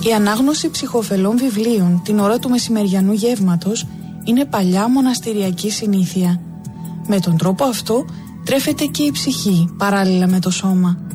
Η ανάγνωση ψυχοφελών βιβλίων την ώρα του μεσημεριανού γεύματος είναι παλιά μοναστηριακή συνήθεια. Με τον τρόπο αυτό τρέφεται και η ψυχή παράλληλα με το σώμα.